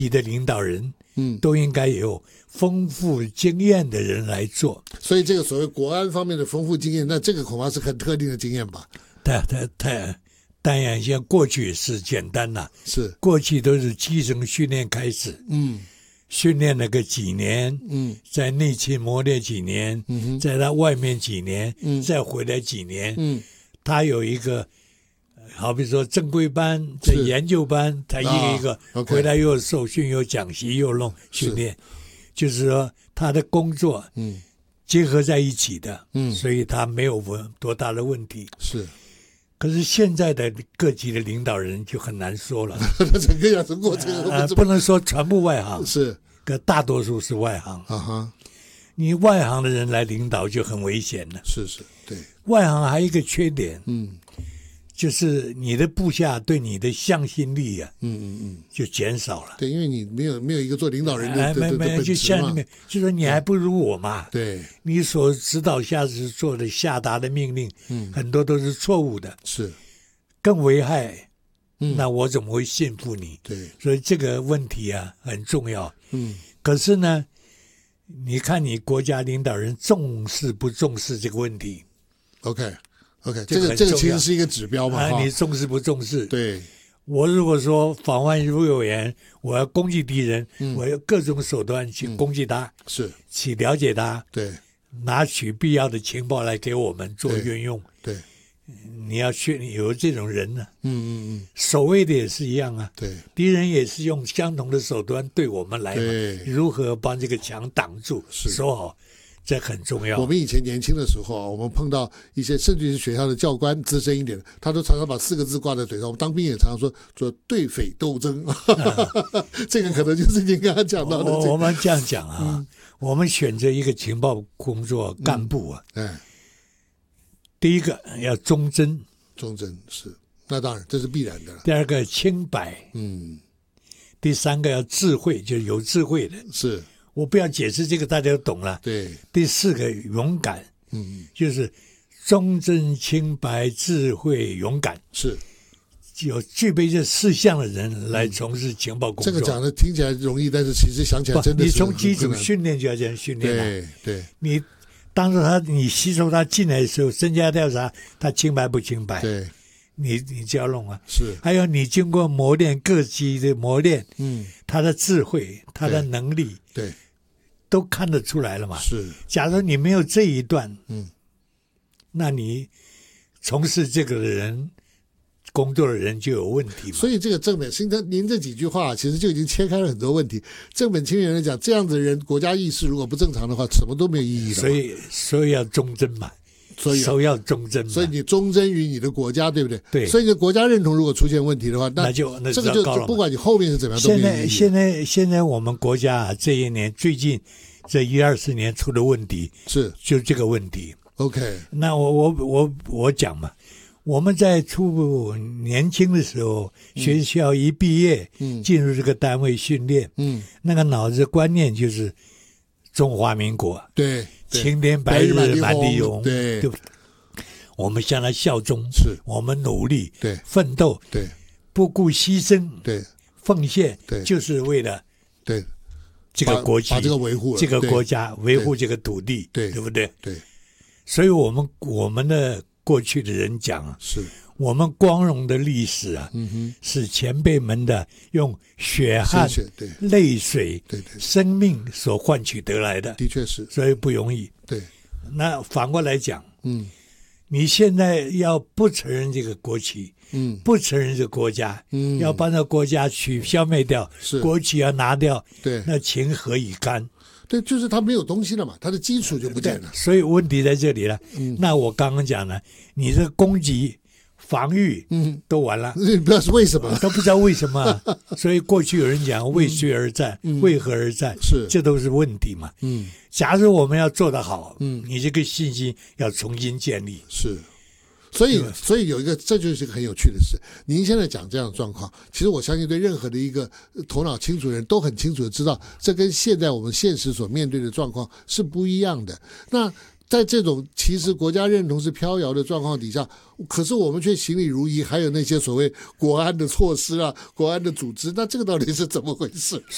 级的领导人，都应该有丰富经验的人来做。 所以这个所谓国安方面的丰富经验，那这个恐怕是很特定的经验吧？ 当然像过去是简单啦， 是过去都是基层训练开始，训练了个几年，在内勤磨练几年，在他外面几年，再回来几年，他有一个，好比说正规班、在研究班，他一个一个回来又受训又讲习又弄训练，就是说他的工作结合在一起的，所以他没有多大的问题。 是。 可是现在的各级的领导人就很难说了， 整个养成过程不能说全部外行， 是， 可大多数是外行。你外行的人来领导就很危险了。 是，对。 外行还有一个缺点，就是你的部下对你的向心力啊，就减少了。 对，因为你没有一个做领导人的本就质嘛， 就说你还不如我嘛。 对， 你所指导下做的下达的命令，很多都是错误的， 是更危害。那我怎么会信服你？ 对， 所以这个问题啊很重要。可是呢，你看你国家领导人重视不重视这个问题 ？OK， 这个其实是一个指标嘛。 你重视不重视？ 对， 我如果说访问如有言，我要攻击敌人，我要各种手段去攻击他， 是去了解他， 对， 拿取必要的情报来给我们做运用。 对， 你要有这种人呢。守卫的也是一样啊。 对， 敌人也是用相同的手段对我们来嘛。如何把这个墙挡住、守好？这很重要。 我们以前年轻的时候啊，我们碰到一些甚至是学校的教官资深一点的，他都常常把4个字挂在嘴上。我们当兵也常常说对匪斗争，这个可能就是您刚刚讲到的。 我们这样讲啊，我们选择一个情报工作干部啊，第一个要忠贞是，那当然这是必然的了。 第二个清白，第三个要智慧，就是有智慧的。 是。 我不要解释这个，大家都懂了。 对。 第4个勇敢，就是忠贞、清白、智慧、勇敢，是有具备这4项的人来从事情报工作。 这个讲的听起来容易，但是其实想起来真的是你从基础训练就要这样训练。 对。 你当时你吸收他进来的时候，身家调查他清白不清白？ 对。 你就要弄啊。 是。 还有你经过磨练，各级的磨练，他的智慧，他的能力， 对， 都看得出来了嘛。 是。 假如你没有这一段，那你从事这个人工作的人就有问题嘛。 所以这个正本清源，您这几句话其实就已经切开了很多问题。正本清源来讲，这样子的人，国家意识如果不正常的话，什么都没有意义的。 所以要忠贞嘛。首要忠贞， 所以你忠贞于你的国家，对不对？ 对。 所以你的国家认同如果出现问题的话，那这个就不管你后面是怎么样都没有意义。 现在我们国家这一年最近这10-20年出的问题就这个问题。 OK， 那我讲嘛，我们在年轻的时候，学校一毕业，进入这个单位训练，那个脑子观念就是中华民国， 对。 青天白日满地红， 对， 我们向他效忠， 是我们努力， 对， 奋斗， 对， 不顾牺牲， 对， 奉献， 对， 就是为了对这个国旗， 把这个维护， 这个国家，维护这个土地， 对不对？ 对， 所以我们的过去的人讲， 是我们光荣的历史啊，是前辈们的用血汗、泪水、生命所换取得来的， 的确是， 所以不容易。 对， 那反过来讲，你现在要不承认这个国旗，不承认这个国家，要把那国家消灭掉，国旗要拿掉， 对， 那情何以堪？ 对，就是它没有东西了嘛，它的基础就不见了。 所以问题在这里了。那我刚刚讲了，你这攻击、防御，都完了。 你不知道是为什么， 都不知道为什么。所以过去有人讲为谁而战，为何而战，这都是问题嘛。假如我们要做得好，你这个信心要重新建立。 是。所以有一个，这就是一个很有趣的事。您现在讲这样的状况，其实我相信对任何的一个头脑清楚的人都很清楚的知道，这跟现在我们现实所面对的状况是不一样的。那在这种其实国家认同是飘摇的状况底下，可是我们却行礼如仪，还有那些所谓国安的措施啊、国安的组织，那这个到底是怎么回事？